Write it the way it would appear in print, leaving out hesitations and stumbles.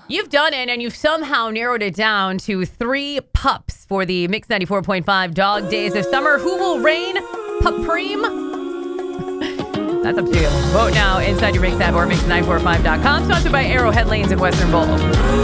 You've done it, and you've somehow narrowed it down to 3 pups for the Mix 94.5 Dog Days of Summer. Who will reign Pupreme? That's up to you. Vote now inside your Mix app or Mix945.com. Sponsored by Arrowhead Lanes in Western Bowl.